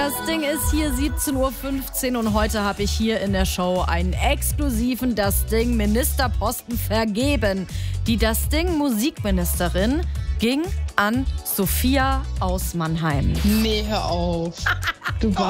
Das Ding ist hier 17:15 Uhr und heute habe ich hier in der Show einen exklusiven Das Ding Ministerposten vergeben. Die Das Ding Musikministerin ging an Sophia aus Mannheim. Nee, hör auf. Du